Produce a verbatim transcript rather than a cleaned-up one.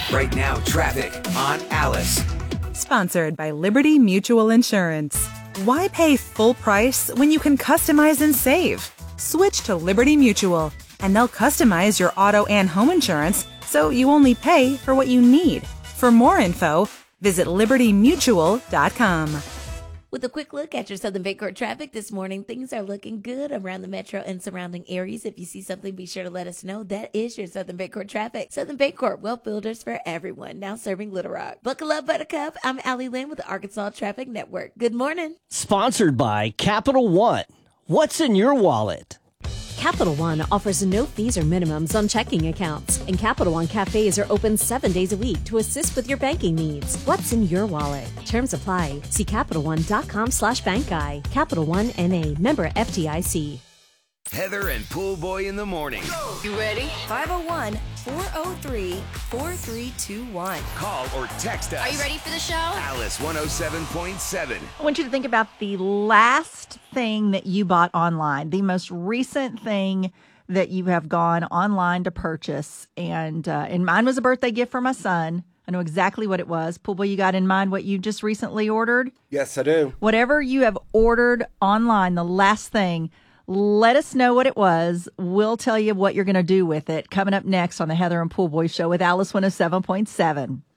Right now, traffic on Alice. Sponsored by Liberty Mutual Insurance. Why pay full price when you can customize and save? Switch to Liberty Mutual, and they'll customize your auto and home insurance so you only pay for what you need. For more info, visit liberty mutual dot com. With a quick look at your Southern Baycourt traffic this morning, things are looking good around the metro and surrounding areas. If you see something, be sure to let us know. That is your Southern Baycourt traffic. Southern Baycourt, wealth builders for everyone, now serving Little Rock. Buckle up, Buttercup. I'm Allie Lynn with the Arkansas Traffic Network. Good morning. Sponsored by Capital One. What's in your wallet? Capital One offers no fees or minimums on checking accounts, and Capital One cafes are open seven days a week to assist with your banking needs. What's in your wallet? Terms apply. See CapitalOne.com slash bank guy. Capital One N A, member F D I C. Heather and Pool Boy in the morning. You ready? five oh one, four oh three, four three two one. Call or text us. Are you ready for the show? Alice one oh seven point seven. I want you to think about the last thing that you bought online, the most recent thing that you have gone online to purchase. And uh, and mine was a birthday gift for my son. I know exactly what it was. Pool Boy, you got in mind what you just recently ordered? Yes, I do. Whatever you have ordered online, the last thing, let us know what it was. We'll tell you what you're going to do with it. Coming up next on the Heather and Pool Boy Show with Alice one oh seven point seven.